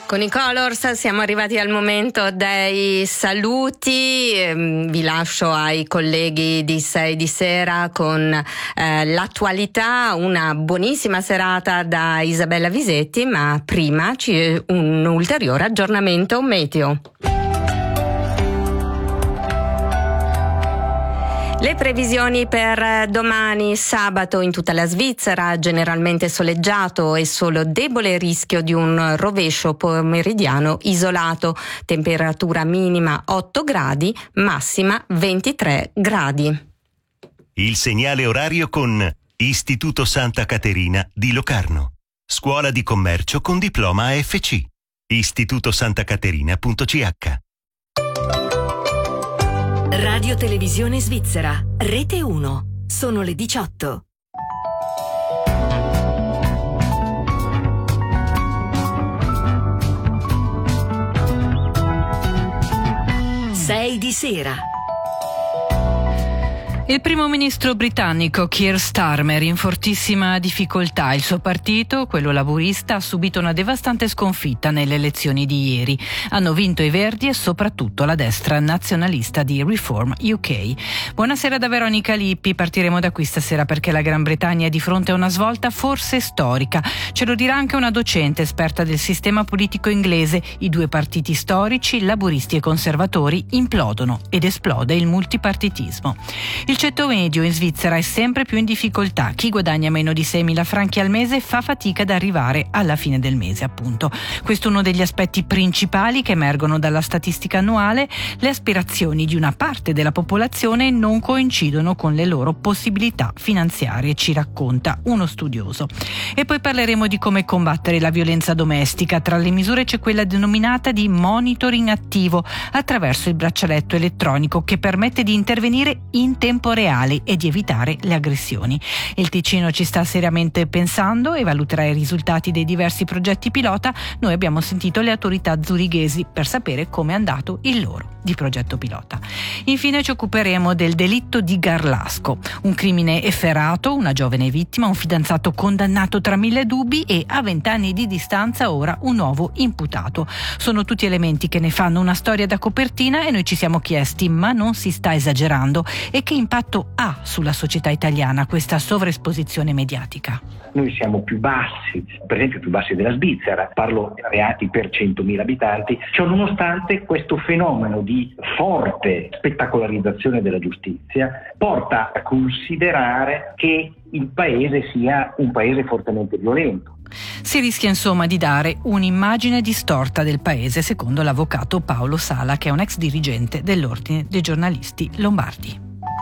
Con i Colors siamo arrivati al momento dei saluti, vi lascio ai colleghi di 6 di sera con l'attualità. Una buonissima serata da Isabella Visetti, ma prima un ulteriore aggiornamento meteo. Le previsioni per domani sabato in tutta la Svizzera: generalmente soleggiato e solo debole rischio di un rovescio pomeridiano isolato. Temperatura minima 8 gradi, massima 23 gradi. Il segnale orario con Istituto Santa Caterina di Locarno. Scuola di commercio con diploma AFC. istitutosantacaterina.ch. Radio Televisione Svizzera, Rete 1. Sono le 18. Sei di sera. Il primo ministro britannico Keir Starmer in fortissima difficoltà. Il suo partito, quello laburista, ha subito una devastante sconfitta nelle elezioni di ieri. Hanno vinto i Verdi e soprattutto la destra nazionalista di Reform UK. Buonasera da Veronica Lippi. Partiremo da qui stasera perché la Gran Bretagna è di fronte a una svolta forse storica. Ce lo dirà anche una docente esperta del sistema politico inglese. I due partiti storici, laburisti e conservatori, implodono ed esplode il multipartitismo. Il ceto medio in Svizzera è sempre più in difficoltà. Chi guadagna meno di 6.000 franchi al mese fa fatica ad arrivare alla fine del mese, appunto. Questo è uno degli aspetti principali che emergono dalla statistica annuale. Le aspirazioni di una parte della popolazione non coincidono con le loro possibilità finanziarie, ci racconta uno studioso. E poi parleremo di come combattere la violenza domestica. Tra le misure c'è quella denominata di monitoring attivo attraverso il braccialetto elettronico che permette di intervenire in tempo reale e di evitare le aggressioni. Il Ticino ci sta seriamente pensando e valuterà i risultati dei diversi progetti pilota. Noi abbiamo sentito le autorità zurighesi per sapere come è andato il loro di progetto pilota. Infine ci occuperemo del delitto di Garlasco, un crimine efferato, una giovane vittima, un fidanzato condannato tra 1000 dubbi e a 20 anni di distanza ora un nuovo imputato. Sono tutti elementi che ne fanno una storia da copertina e noi ci siamo chiesti: ma non si sta esagerando? E che impatto ha sulla società italiana questa sovraesposizione mediatica? Noi siamo più bassi, per esempio più bassi della Svizzera, parlo di reati per 100.000 abitanti, ciononostante questo fenomeno di forte spettacolarizzazione della giustizia porta a considerare che il paese sia un paese fortemente violento. Si rischia insomma di dare un'immagine distorta del paese, secondo l'avvocato Paolo Sala, che è un ex dirigente dell'Ordine dei giornalisti lombardi.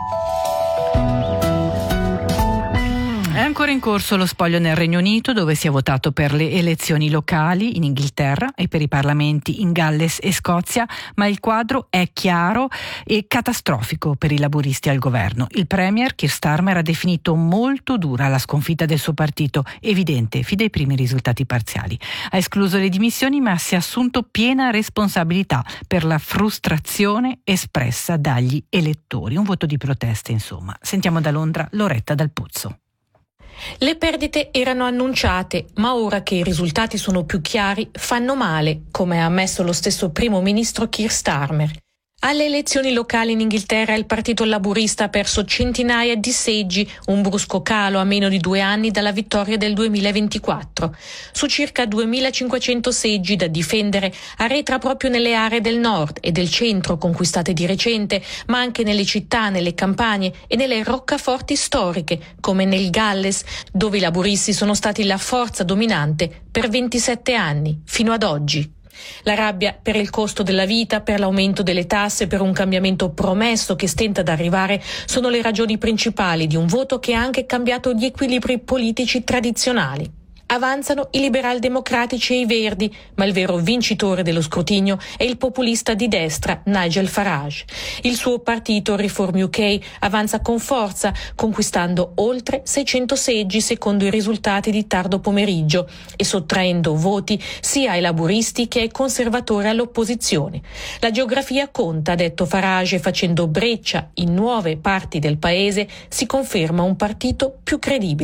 È ancora in corso lo spoglio nel Regno Unito, dove si è votato per le elezioni locali in Inghilterra e per i parlamenti in Galles e Scozia, ma il quadro è chiaro e catastrofico per i laburisti al governo. Il premier Keir Starmer ha definito molto dura la sconfitta del suo partito, evidente fin dai primi risultati parziali. Ha escluso le dimissioni, ma si è assunto piena responsabilità per la frustrazione espressa dagli elettori. Un voto di protesta, insomma. Sentiamo da Londra Loretta Dal Puzzo. Le perdite erano annunciate, ma ora che i risultati sono più chiari fanno male, come ha ammesso lo stesso primo ministro Keir Starmer. Alle elezioni locali in Inghilterra il partito laburista ha perso centinaia di seggi, un brusco calo a meno di 2 anni dalla vittoria del 2024. Su circa 2.500 seggi da difendere arretra proprio nelle aree del nord e del centro conquistate di recente, ma anche nelle città, nelle campagne e nelle roccaforti storiche, come nel Galles, dove i laburisti sono stati la forza dominante per 27 anni, fino ad oggi. La rabbia per il costo della vita, per l'aumento delle tasse, per un cambiamento promesso che stenta ad arrivare sono le ragioni principali di un voto che ha anche cambiato gli equilibri politici tradizionali. Avanzano i liberal-democratici e i verdi, ma il vero vincitore dello scrutinio è il populista di destra Nigel Farage. Il suo partito Reform UK avanza con forza, conquistando oltre 600 seggi secondo i risultati di tardo pomeriggio e sottraendo voti sia ai laburisti che ai conservatori all'opposizione. La geografia conta, ha detto Farage, facendo breccia in nuove parti del paese si conferma un partito più credibile.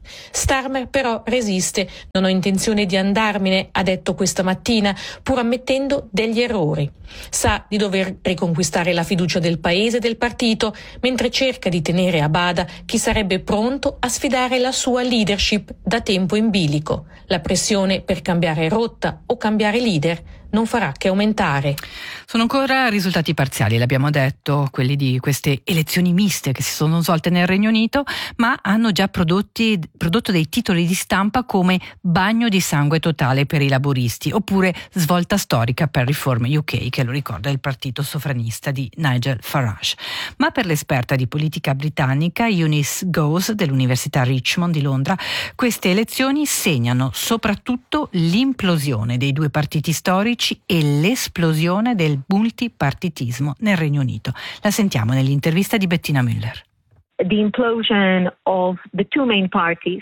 Starmer però resiste. Non ho intenzione di andarmene, ha detto questa mattina, pur ammettendo degli errori. Sa di dover riconquistare la fiducia del paese e del partito, mentre cerca di tenere a bada chi sarebbe pronto a sfidare la sua leadership da tempo in bilico. La pressione per cambiare rotta o cambiare leader non farà che aumentare. Sono ancora risultati parziali, l'abbiamo detto, quelli di queste elezioni miste che si sono svolte nel Regno Unito, ma hanno già prodotto dei titoli di stampa come bagno di sangue totale per i laburisti, oppure svolta storica per Reform UK, che lo ricorda il partito sovranista di Nigel Farage. Ma per l'esperta di politica britannica Eunice Gose dell'Università Richmond di Londra, queste elezioni segnano soprattutto l'implosione dei due partiti storici e l'esplosione del multipartitismo nel Regno Unito. La sentiamo nell'intervista di Bettina Müller. The implosion of the two main parties,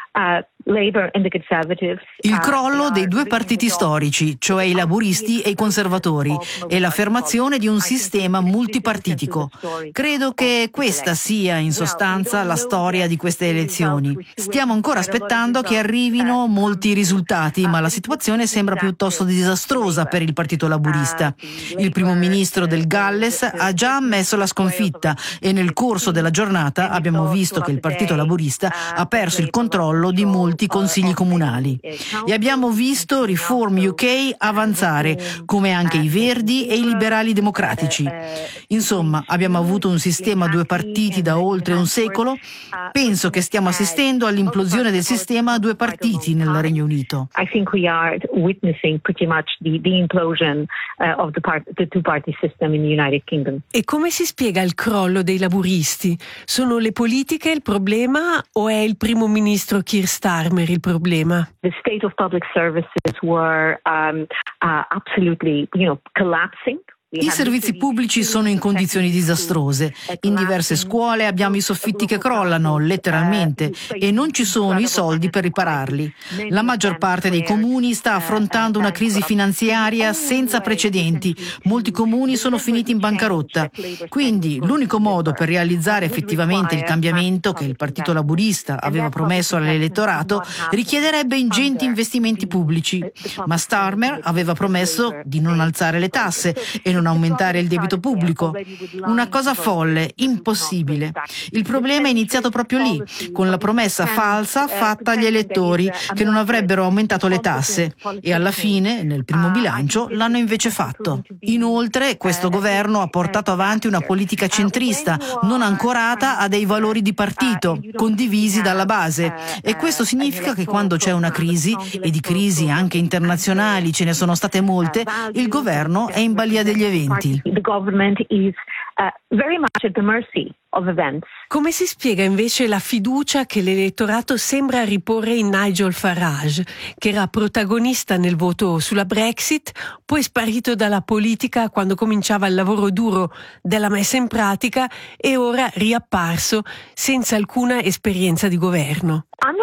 Labour and the Conservatives. Il crollo dei due partiti storici, cioè i laburisti e i conservatori, e l'affermazione di un sistema multipartitico. Credo che questa sia in sostanza la storia di queste elezioni. Stiamo ancora aspettando che arrivino molti risultati, ma la situazione sembra piuttosto disastrosa per il partito laburista. Il primo ministro del Galles ha già ammesso la sconfitta e nel corso della giornata abbiamo visto che il partito laburista ha perso il controllo di molti consigli comunali e abbiamo visto Reform UK avanzare, come anche i Verdi e i liberali democratici. Insomma, abbiamo avuto un sistema a due partiti da oltre un secolo. Penso che stiamo assistendo all'implosione del sistema a due partiti nel Regno Unito. I think we are witnessing pretty much the implosion of the two-party system in the United Kingdom. E come si spiega il crollo dei laburisti? Sono le politiche il problema o è il primo ministro Keir Starmer il problema? The state of public services were absolutely, collapsing. I servizi pubblici sono in condizioni disastrose. In diverse scuole abbiamo i soffitti che crollano, letteralmente, e non ci sono i soldi per ripararli. La maggior parte dei comuni sta affrontando una crisi finanziaria senza precedenti. Molti comuni sono finiti in bancarotta. Quindi l'unico modo per realizzare effettivamente il cambiamento che il Partito Laburista aveva promesso all'elettorato richiederebbe ingenti investimenti pubblici. Ma Starmer aveva promesso di non alzare le tasse e non aumentare il debito pubblico. Una cosa folle, impossibile. Il problema è iniziato proprio lì, con la promessa falsa fatta agli elettori che non avrebbero aumentato le tasse e alla fine, nel primo bilancio, l'hanno invece fatto. Inoltre, questo governo ha portato avanti una politica centrista, non ancorata a dei valori di partito, condivisi dalla base. E questo significa che quando c'è una crisi, e di crisi anche internazionali ce ne sono state molte, il governo è in balia degli eventi. The government is very much at the mercy of events. Come si spiega invece la fiducia che l'elettorato sembra riporre in Nigel Farage, che era protagonista nel voto sulla Brexit, poi sparito dalla politica quando cominciava il lavoro duro della messa in pratica e ora riapparso senza alcuna esperienza di governo?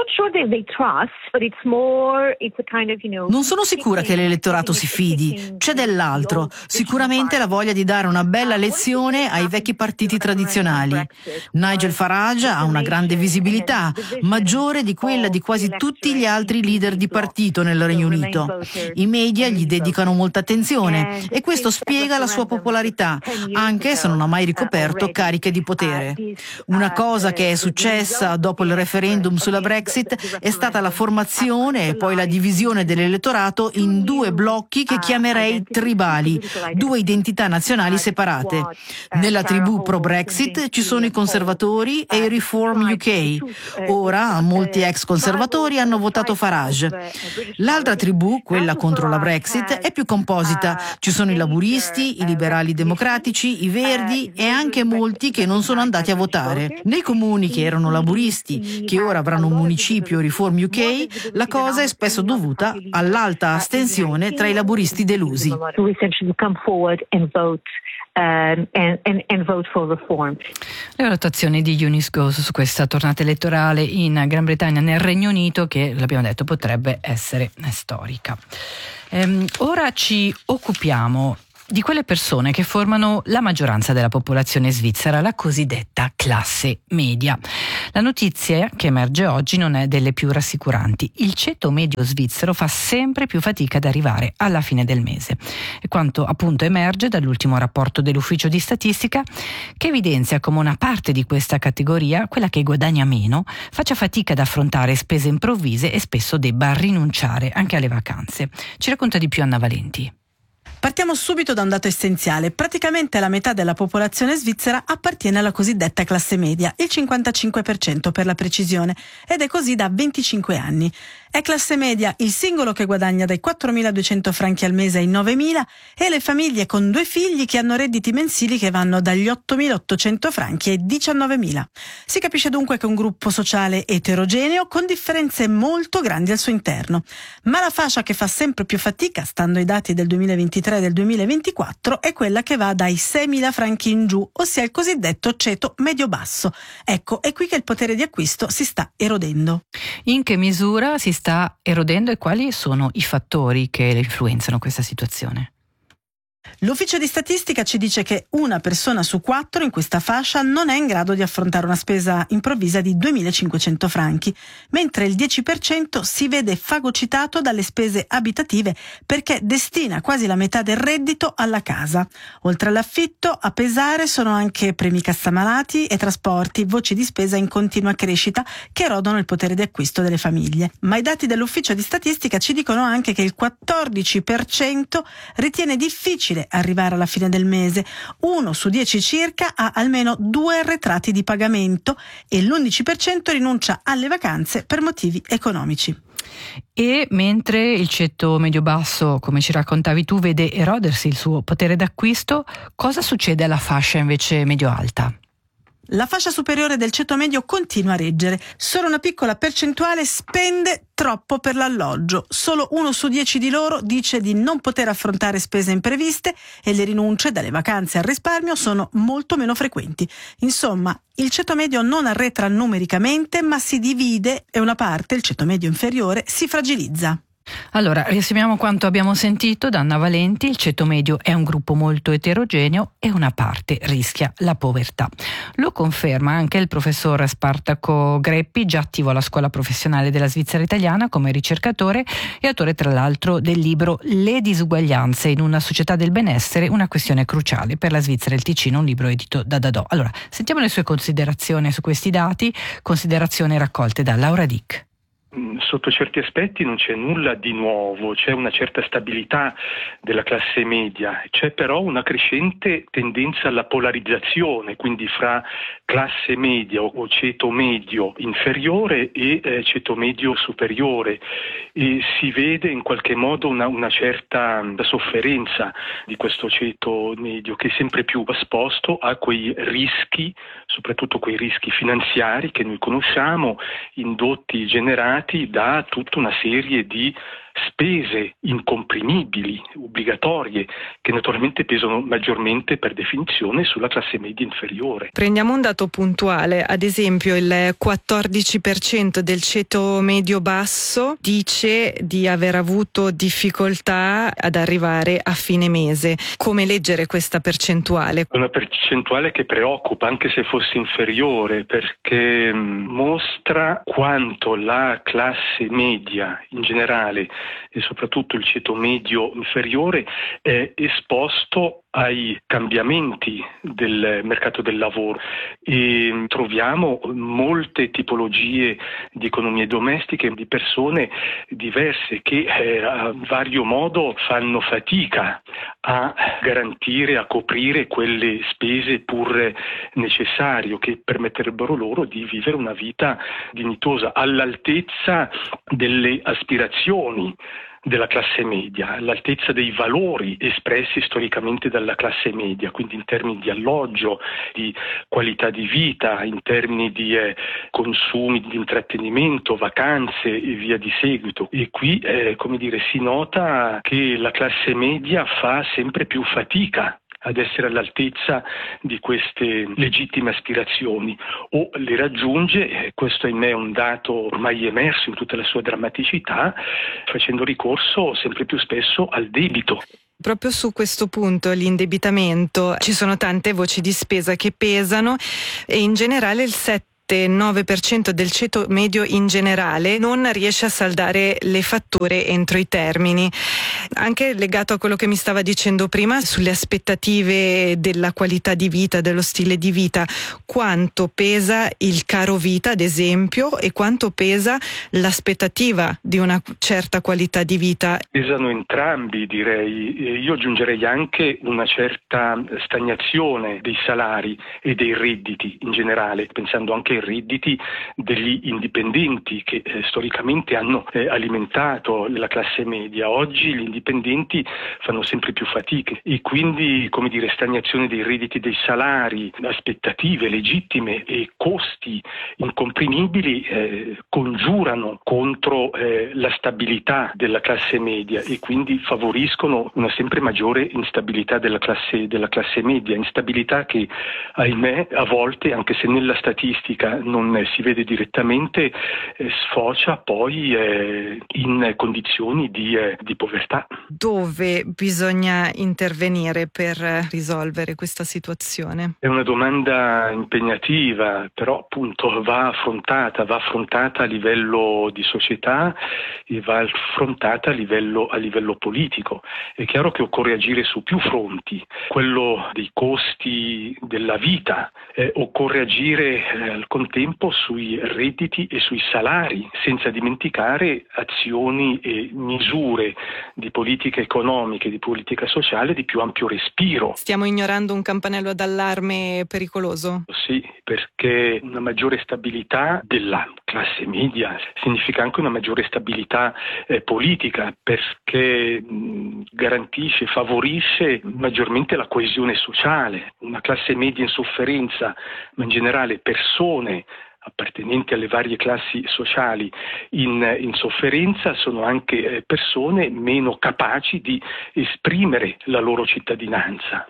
Non sono sicura che l'elettorato si fidi. C'è dell'altro. Sicuramente la voglia di dare una bella lezione ai vecchi partiti tradizionali. Nigel Farage ha una grande visibilità, maggiore di quella di quasi tutti gli altri leader di partito nel Regno Unito. I media gli dedicano molta attenzione e questo spiega la sua popolarità, anche se non ha mai ricoperto cariche di potere. Una cosa che è successa dopo il referendum sulla Brexit è stata la formazione e poi la divisione dell'elettorato in due blocchi che chiamerei tribali, due identità nazionali separate. Nella tribù pro-Brexit ci sono i conservatori e i Reform UK. Ora molti ex conservatori hanno votato Farage. L'altra tribù, quella contro la Brexit, è più composita. Ci sono i laburisti, i liberali democratici, i verdi e anche molti che non sono andati a votare. Nei comuni che erano laburisti, che ora avranno un municipio Reform UK, la cosa è spesso dovuta all'alta astensione tra i laburisti delusi. And vote for reform. Le valutazioni di Eunice Gose su questa tornata elettorale in Gran Bretagna, nel Regno Unito, che l'abbiamo detto potrebbe essere storica. Ora ci occupiamo di quelle persone che formano la maggioranza della popolazione svizzera, la cosiddetta classe media. La notizia che emerge oggi non è delle più rassicuranti. Il ceto medio svizzero fa sempre più fatica ad arrivare alla fine del mese. E quanto appunto emerge dall'ultimo rapporto dell'Ufficio di Statistica, che evidenzia come una parte di questa categoria, quella che guadagna meno, faccia fatica ad affrontare spese improvvise e spesso debba rinunciare anche alle vacanze. Ci racconta di più Anna Valenti. Partiamo subito da un dato essenziale. Praticamente la metà della popolazione svizzera appartiene alla cosiddetta classe media, il 55% per la precisione, ed è così da 25 anni. È classe media il singolo che guadagna dai 4.200 franchi al mese ai 9.000 e le famiglie con 2 figli che hanno redditi mensili che vanno dagli 8.800 franchi ai 19.000. Si capisce dunque che è un gruppo sociale eterogeneo con differenze molto grandi al suo interno. Ma la fascia che fa sempre più fatica, stando ai dati del 2023 e del 2024, è quella che va dai 6.000 franchi in giù, ossia il cosiddetto ceto medio-basso. Ecco, è qui che il potere di acquisto si sta erodendo. In che misura si sta erodendo e quali sono i fattori che influenzano questa situazione? L'Ufficio di Statistica ci dice che una persona su 4 in questa fascia non è in grado di affrontare una spesa improvvisa di 2.500 franchi, mentre il 10% si vede fagocitato dalle spese abitative perché destina quasi la metà del reddito alla casa. Oltre all'affitto, a pesare sono anche premi cassamalati e trasporti, voci di spesa in continua crescita che erodono il potere di acquisto delle famiglie. Ma i dati dell'Ufficio di Statistica ci dicono anche che il 14% ritiene difficile arrivare alla fine del mese, 1 su 10 circa ha almeno 2 arretrati di pagamento e l'11% rinuncia alle vacanze per motivi economici. E mentre il ceto medio-basso, come ci raccontavi tu, vede erodersi il suo potere d'acquisto, cosa succede alla fascia invece medio-alta? La fascia superiore del ceto medio continua a reggere, solo una piccola percentuale spende troppo per l'alloggio, solo 1 su 10 di loro dice di non poter affrontare spese impreviste e le rinunce dalle vacanze al risparmio sono molto meno frequenti. Insomma, il ceto medio non arretra numericamente ma si divide e una parte, il ceto medio inferiore, si fragilizza. Allora, riassumiamo quanto abbiamo sentito da Anna Valenti. Il ceto medio è un gruppo molto eterogeneo e una parte rischia la povertà. Lo conferma anche il professor Spartaco Greppi, già attivo alla Scuola Professionale della Svizzera Italiana come ricercatore e autore tra l'altro del libro Le disuguaglianze in una società del benessere, una questione cruciale per la Svizzera e il Ticino, un libro edito da Dadò. Allora, sentiamo le sue considerazioni su questi dati, considerazioni raccolte da Laura Dick. Sotto certi aspetti non c'è nulla di nuovo, c'è una certa stabilità della classe media, c'è però una crescente tendenza alla polarizzazione, quindi fra classe media o ceto medio inferiore e ceto medio superiore, e si vede in qualche modo una certa sofferenza di questo ceto medio che è sempre più esposto a quei rischi, soprattutto quei rischi finanziari che noi conosciamo, indotti, generati da tutta una serie di spese incomprimibili, obbligatorie, che naturalmente pesano maggiormente per definizione sulla classe media inferiore. Prendiamo un dato puntuale, ad esempio il 14% del ceto medio basso dice di aver avuto difficoltà ad arrivare a fine mese. Come leggere questa percentuale? Una percentuale che preoccupa, anche se fosse inferiore, perché mostra quanto la classe media in generale e soprattutto il ceto medio inferiore è esposto ai cambiamenti del mercato del lavoro e troviamo molte tipologie di economie domestiche, di persone diverse che a vario modo fanno fatica a garantire, a coprire quelle spese pur necessarie che permetterebbero loro di vivere una vita dignitosa all'altezza delle aspirazioni della classe media, all'altezza dei valori espressi storicamente dalla classe media, quindi in termini di alloggio, di qualità di vita, in termini di consumi, di intrattenimento, vacanze e via di seguito. E qui, si nota che la classe media fa sempre più fatica ad essere all'altezza di queste legittime aspirazioni o le raggiunge, questo ahimè è un dato ormai emerso in tutta la sua drammaticità, facendo ricorso sempre più spesso al debito. Proprio su questo punto, l'indebitamento, ci sono tante voci di spesa che pesano e in generale il 7-9% del ceto medio in generale non riesce a saldare le fatture entro i termini. Anche legato a quello che mi stava dicendo prima sulle aspettative della qualità di vita, dello stile di vita, quanto pesa il caro vita ad esempio e quanto pesa l'aspettativa di una certa qualità di vita? Pesano entrambi, direi. Io aggiungerei anche una certa stagnazione dei salari e dei redditi in generale, pensando anche ai redditi degli indipendenti che storicamente hanno alimentato la classe media. Oggi gli indipendenti fanno sempre più fatiche e quindi, come dire, stagnazione dei redditi, dei salari, aspettative legittime e costi incomprimibili congiurano contro la stabilità della classe media e quindi favoriscono una sempre maggiore instabilità della classe media, instabilità che ahimè a volte, anche se nella statistica non si vede direttamente, sfocia poi in condizioni di povertà. Dove bisogna intervenire per risolvere questa situazione? È una domanda impegnativa, però appunto va affrontata a livello di società e va affrontata a livello politico. È chiaro che occorre agire su più fronti, quello dei costi della vita, occorre agire al contempo sui redditi e sui salari, senza dimenticare azioni e misure di politica economica e di politica sociale di più ampio respiro. Stiamo ignorando un campanello d'allarme pericoloso? Sì, perché una maggiore stabilità della classe media significa anche una maggiore stabilità politica, perché garantisce, favorisce maggiormente la coesione sociale. Una classe media in sofferenza, ma in generale persone appartenenti alle varie classi sociali in sofferenza sono anche persone meno capaci di esprimere la loro cittadinanza.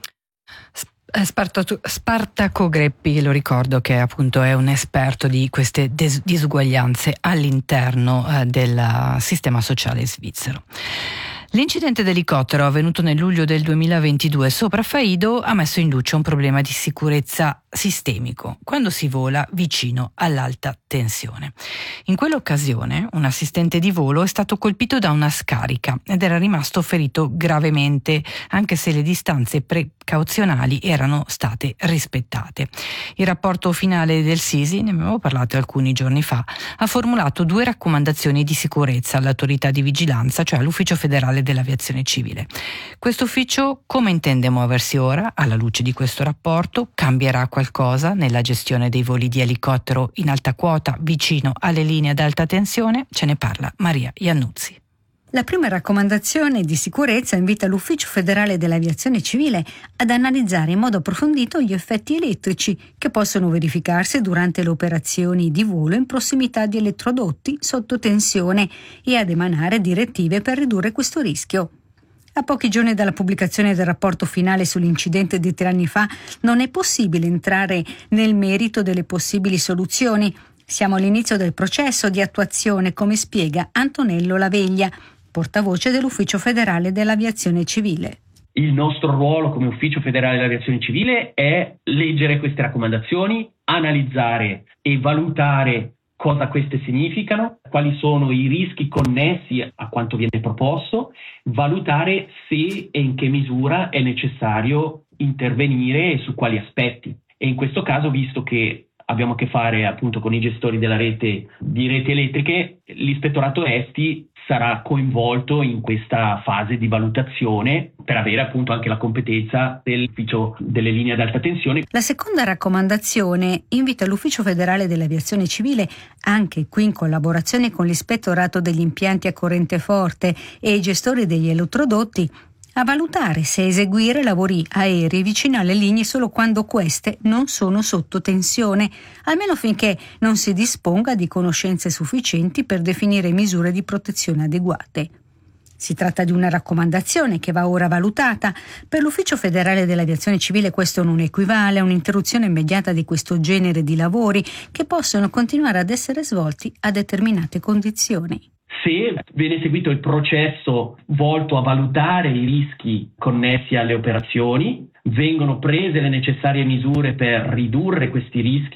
Spartaco Greppi, lo ricordo che appunto è un esperto di queste disuguaglianze all'interno del sistema sociale svizzero. L'incidente d'elicottero avvenuto nel luglio del 2022 sopra Faido ha messo in luce un problema di sicurezza sistemico quando si vola vicino all'alta tensione. In quell'occasione un assistente di volo è stato colpito da una scarica ed era rimasto ferito gravemente, anche se le distanze precauzionali erano state rispettate. Il rapporto finale del Sisi, ne abbiamo parlato alcuni giorni fa, ha formulato 2 raccomandazioni di sicurezza all'autorità di vigilanza, cioè all'Ufficio Federale dell'Aviazione Civile. Questo ufficio come intende muoversi ora? Alla luce di questo rapporto cambierà qualcosa nella gestione dei voli di elicottero in alta quota vicino alle linee ad alta tensione? Ce ne parla Maria Iannuzzi. La prima raccomandazione di sicurezza invita l'Ufficio Federale dell'Aviazione Civile ad analizzare in modo approfondito gli effetti elettrici che possono verificarsi durante le operazioni di volo in prossimità di elettrodotti sotto tensione e ad emanare direttive per ridurre questo rischio. A pochi giorni dalla pubblicazione del rapporto finale sull'incidente di 3 anni fa, non è possibile entrare nel merito delle possibili soluzioni. Siamo all'inizio del processo di attuazione, come spiega Antonello Laveglia, portavoce dell'Ufficio Federale dell'Aviazione Civile. Il nostro ruolo come Ufficio Federale dell'Aviazione Civile è leggere queste raccomandazioni, analizzare e valutare cosa queste significano, quali sono i rischi connessi a quanto viene proposto, valutare se e in che misura è necessario intervenire e su quali aspetti. E in questo caso, visto che abbiamo a che fare appunto con i gestori della rete di reti elettriche, l'Ispettorato Esti sarà coinvolto in questa fase di valutazione per avere appunto anche la competenza dell'ufficio delle linee ad alta tensione. La seconda raccomandazione invita l'Ufficio Federale dell'Aviazione Civile, anche qui in collaborazione con l'Ispettorato degli impianti a corrente forte e i gestori degli elettrodotti, a valutare se eseguire lavori aerei vicino alle linee solo quando queste non sono sotto tensione, almeno finché non si disponga di conoscenze sufficienti per definire misure di protezione adeguate. Si tratta di una raccomandazione che va ora valutata. Per l'Ufficio Federale dell'Aviazione Civile questo non equivale a un'interruzione immediata di questo genere di lavori che possono continuare ad essere svolti a determinate condizioni. Se viene seguito il processo volto a valutare i rischi connessi alle operazioni, vengono prese le necessarie misure per ridurre questi rischi,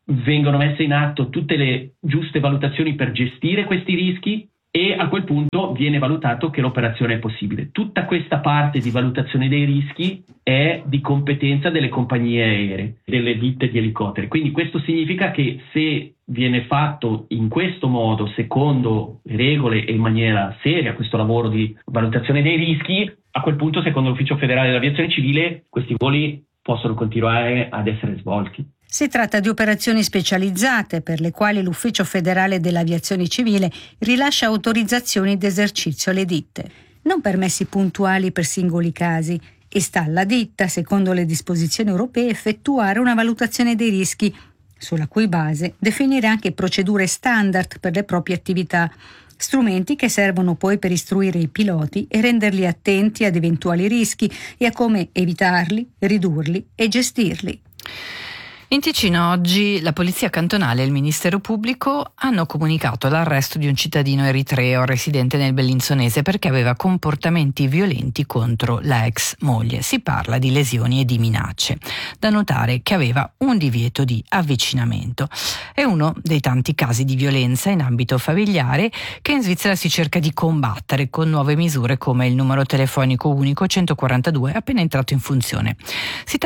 vengono messe in atto tutte le giuste valutazioni per gestire questi rischi e a quel punto viene valutato che l'operazione è possibile. Tutta questa parte di valutazione dei rischi è di competenza delle compagnie aeree, delle ditte di elicotteri. Quindi questo significa che se viene fatto in questo modo, secondo le regole e in maniera seria, questo lavoro di valutazione dei rischi, a quel punto, secondo l'Ufficio Federale dell'Aviazione Civile, questi voli possono continuare ad essere svolti. Si tratta di operazioni specializzate per le quali l'Ufficio Federale dell'Aviazione Civile rilascia autorizzazioni d'esercizio alle ditte, non permessi puntuali per singoli casi, e sta alla ditta, secondo le disposizioni europee, effettuare una valutazione dei rischi, sulla cui base definire anche procedure standard per le proprie attività, strumenti che servono poi per istruire i piloti e renderli attenti ad eventuali rischi e a come evitarli, ridurli e gestirli. In Ticino oggi la Polizia Cantonale e il Ministero Pubblico hanno comunicato l'arresto di un cittadino eritreo residente nel Bellinzonese perché aveva comportamenti violenti contro la ex moglie. Si parla di lesioni e di minacce. Da notare che aveva un divieto di avvicinamento. È uno dei tanti casi di violenza in ambito familiare che in Svizzera si cerca di combattere con nuove misure come il numero telefonico unico 142 appena entrato in funzione. Si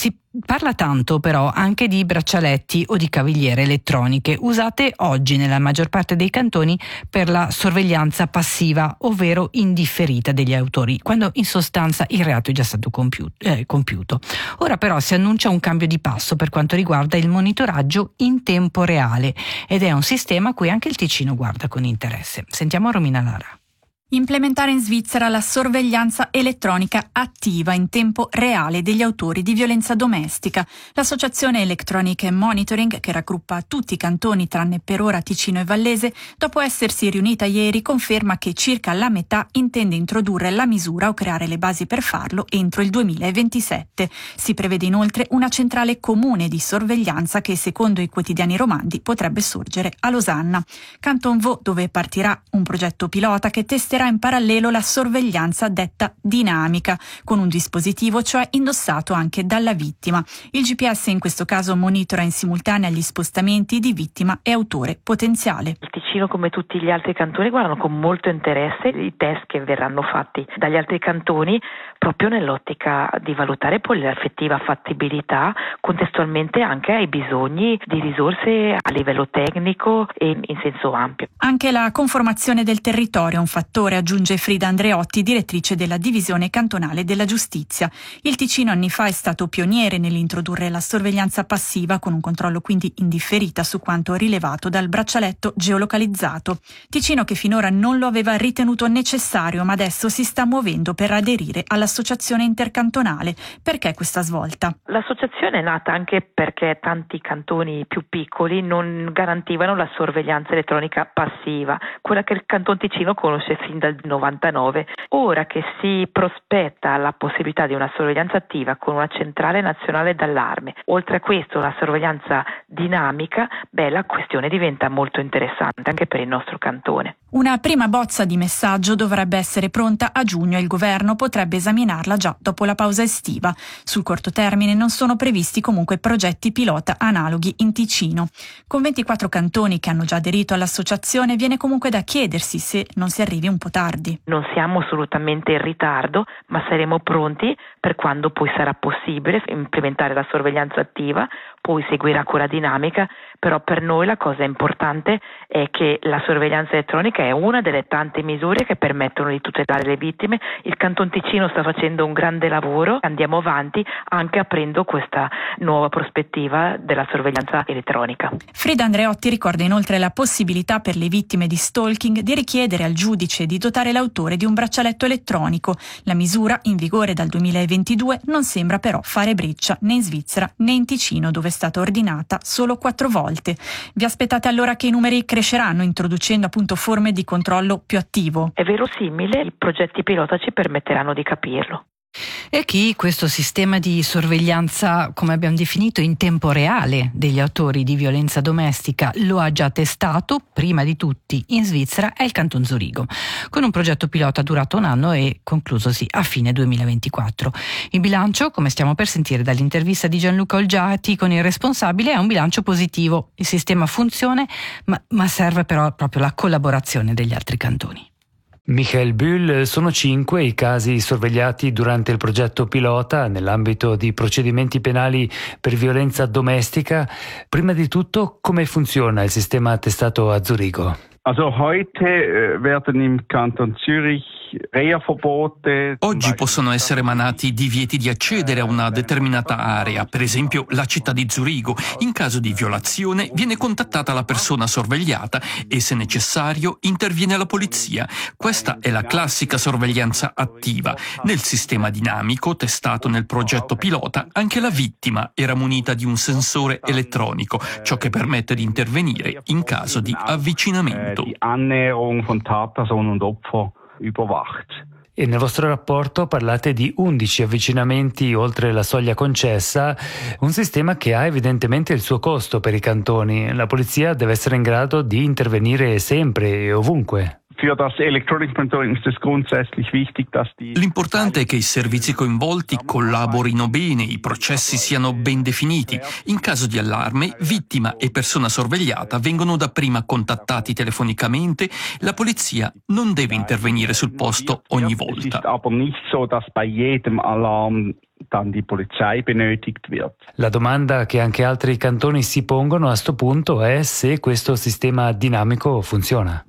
parla tanto però anche di braccialetti o di cavigliere elettroniche usate oggi nella maggior parte dei cantoni per la sorveglianza passiva, ovvero indifferita degli autori, quando in sostanza il reato è già stato compiuto. Ora però si annuncia un cambio di passo per quanto riguarda il monitoraggio in tempo reale ed è un sistema a cui anche il Ticino guarda con interesse. Sentiamo Romina Lara. Implementare in Svizzera la sorveglianza elettronica attiva in tempo reale degli autori di violenza domestica. L'associazione Electronic Monitoring, che raggruppa tutti i cantoni tranne per ora Ticino e Vallese, dopo essersi riunita ieri conferma che circa la metà intende introdurre la misura o creare le basi per farlo entro il 2027. Si prevede inoltre una centrale comune di sorveglianza che, secondo i quotidiani romandi, potrebbe sorgere a Losanna. Canton Vaud, dove partirà un progetto pilota che testerà in parallelo la sorveglianza detta dinamica, con un dispositivo cioè indossato anche dalla vittima. Il GPS in questo caso monitora in simultanea gli spostamenti di vittima e autore potenziale. Il Ticino, come tutti gli altri cantoni, guardano con molto interesse i test che verranno fatti dagli altri cantoni, proprio nell'ottica di valutare poi l'effettiva fattibilità contestualmente anche ai bisogni di risorse a livello tecnico e in senso ampio. Anche la conformazione del territorio è un fattore, aggiunge Frida Andreotti, direttrice della divisione cantonale della giustizia. Il Ticino anni fa è stato pioniere nell'introdurre la sorveglianza passiva, con un controllo quindi indifferita su quanto rilevato dal braccialetto geolocalizzato. Ticino che finora non lo aveva ritenuto necessario, ma adesso si sta muovendo per aderire all'associazione intercantonale. Perché questa svolta? L'associazione è nata anche perché tanti cantoni più piccoli non garantivano la sorveglianza elettronica passiva, quella che il Canton Ticino conosce fin dal 99. Ora che si prospetta la possibilità di una sorveglianza attiva con una centrale nazionale d'allarme, oltre a questo una sorveglianza dinamica, la questione diventa molto interessante anche per il nostro cantone. Una prima bozza di messaggio dovrebbe essere pronta a giugno e il governo potrebbe esaminarla già dopo la pausa estiva. Sul corto termine non sono previsti comunque progetti pilota analoghi in Ticino. Con 24 cantoni che hanno già aderito all'associazione viene comunque da chiedersi se non si arrivi un po' tardi. Non siamo assolutamente in ritardo, ma saremo pronti per quando poi sarà possibile implementare la sorveglianza attiva, poi seguirà quella dinamica, però per noi la cosa importante è che la sorveglianza elettronica è una delle tante misure che permettono di tutelare le vittime. Il Canton Ticino sta facendo un grande lavoro, andiamo avanti anche aprendo questa nuova prospettiva della sorveglianza elettronica. Frida Andreotti ricorda inoltre la possibilità per le vittime di stalking di richiedere al giudice di dotare l'autore di un braccialetto elettronico. La misura, in vigore dal 2022, non sembra però fare breccia né in Svizzera né in Ticino, dove è stata ordinata solo 4 volte. Vi aspettate allora che i numeri cresceranno, introducendo appunto forme di controllo più attivo? È verosimile, i progetti pilota ci permetteranno di capirlo. E chi questo sistema di sorveglianza, come abbiamo definito, in tempo reale degli autori di violenza domestica lo ha già testato, prima di tutti in Svizzera, è il Canton Zurigo, con un progetto pilota durato un anno e conclusosi a fine 2024. Il bilancio, come stiamo per sentire dall'intervista di Gianluca Olgiati con il responsabile, è un bilancio positivo. Il sistema funziona, ma serve però proprio la collaborazione degli altri cantoni. Michael Bühl, sono 5 i casi sorvegliati durante il progetto pilota nell'ambito di procedimenti penali per violenza domestica. Prima di tutto, come funziona il sistema testato a Zurigo? Also heute werden im Kanton Zürich Oggi possono essere emanati divieti di accedere a una determinata area, per esempio la città di Zurigo. In caso di violazione viene contattata la persona sorvegliata e, se necessario, interviene la polizia. Questa è la classica sorveglianza attiva. Nel sistema dinamico testato nel progetto pilota, anche la vittima era munita di un sensore elettronico, ciò che permette di intervenire in caso di avvicinamento. E nel vostro rapporto parlate di 11 avvicinamenti oltre la soglia concessa, un sistema che ha evidentemente il suo costo per i cantoni. La polizia deve essere in grado di intervenire sempre e ovunque. L'importante è che i servizi coinvolti collaborino bene, i processi siano ben definiti. In caso di allarme, vittima e persona sorvegliata vengono dapprima contattati telefonicamente. La polizia non deve intervenire sul posto ogni volta. La domanda che anche altri cantoni si pongono a sto punto è se questo sistema dinamico funziona.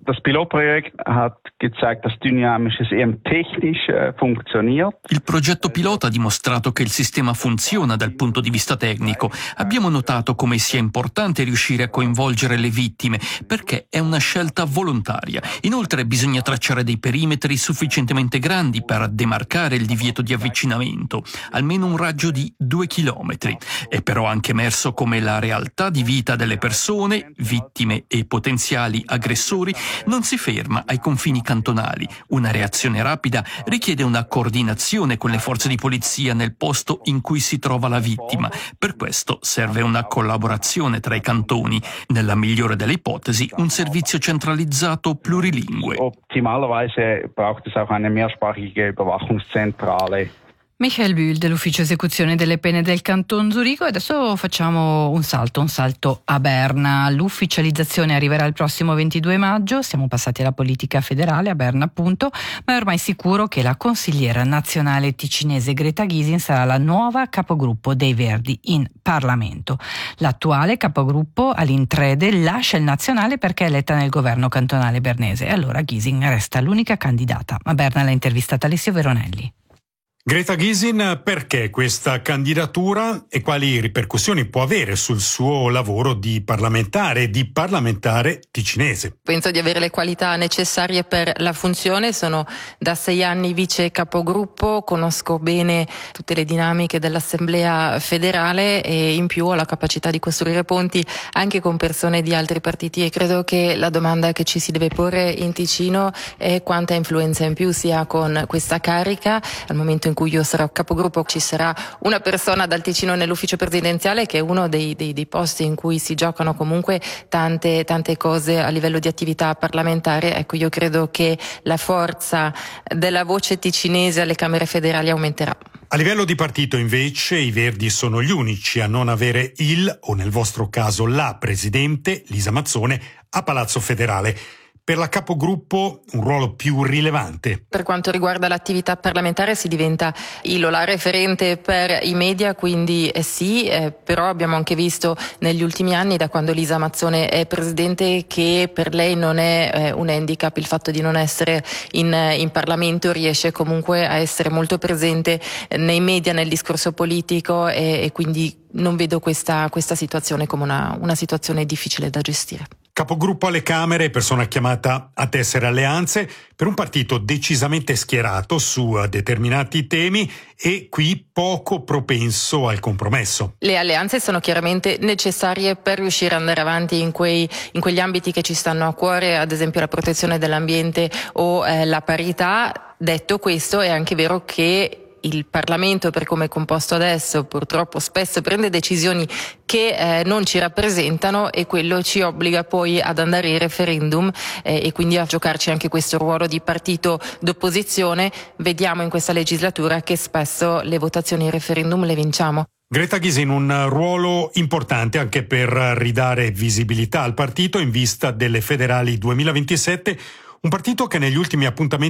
Il progetto pilota ha dimostrato che il sistema funziona dal punto di vista tecnico. Abbiamo notato come sia importante riuscire a coinvolgere le vittime, perché è una scelta volontaria. Inoltre bisogna tracciare dei perimetri sufficientemente grandi per demarcare il divieto di avvicinamento, almeno un raggio di 2 chilometri. È però anche emerso come la realtà di vita delle persone, vittime e potenziali aggressori, non si ferma ai confini cantonali. Una reazione rapida richiede una coordinazione con le forze di polizia nel posto in cui si trova la vittima. Per questo serve una collaborazione tra i cantoni. Nella migliore delle ipotesi, un servizio centralizzato plurilingue. Optimalerweise braucht es auch eine mehrsprachige Überwachungszentrale. Michael Bühl dell'Ufficio Esecuzione delle Pene del Canton Zurigo. E adesso facciamo un salto a Berna. L'ufficializzazione arriverà il prossimo 22 maggio, siamo passati alla politica federale a Berna appunto, ma è ormai sicuro che la consigliera nazionale ticinese Greta Gysin sarà la nuova capogruppo dei Verdi in Parlamento. L'attuale capogruppo all'Intrede lascia il nazionale perché è eletta nel governo cantonale bernese e allora Gysin resta l'unica candidata. A Berna l'ha intervistata Alessio Veronelli. Greta Gysin, perché questa candidatura e quali ripercussioni può avere sul suo lavoro di parlamentare ticinese? Penso di avere le qualità necessarie per la funzione, sono da 6 anni vice capogruppo, conosco bene tutte le dinamiche dell'Assemblea federale e in più ho la capacità di costruire ponti anche con persone di altri partiti e credo che la domanda che ci si deve porre in Ticino è quanta influenza in più si ha con questa carica. Al momento in cui io sarò capogruppo ci sarà una persona dal Ticino nell'ufficio presidenziale, che è uno dei posti in cui si giocano comunque tante cose a livello di attività parlamentare. Ecco, io credo che la forza della voce ticinese alle Camere federali aumenterà. A livello di partito invece i Verdi sono gli unici a non avere o nel vostro caso la presidente Lisa Mazzone a Palazzo Federale. Per la capogruppo un ruolo più rilevante. Per quanto riguarda l'attività parlamentare si diventa la referente per i media, quindi sì, però abbiamo anche visto negli ultimi anni, da quando Lisa Mazzone è presidente, che per lei non è un handicap il fatto di non essere in Parlamento, riesce comunque a essere molto presente nei media, nel discorso politico e quindi non vedo questa situazione come una situazione difficile da gestire. Capogruppo alle Camere, persona chiamata a tessere alleanze per un partito decisamente schierato su determinati temi e qui poco propenso al compromesso. Le alleanze sono chiaramente necessarie per riuscire ad andare avanti in quegli ambiti che ci stanno a cuore, ad esempio la protezione dell'ambiente o la parità. Detto questo, è anche vero che il Parlamento, per come è composto adesso, purtroppo spesso prende decisioni che non ci rappresentano, e quello ci obbliga poi ad andare ai referendum e quindi a giocarci anche questo ruolo di partito d'opposizione. Vediamo in questa legislatura che spesso le votazioni ai referendum le vinciamo. Greta Gysin, un ruolo importante anche per ridare visibilità al partito in vista delle federali 2027, un partito che negli ultimi appuntamenti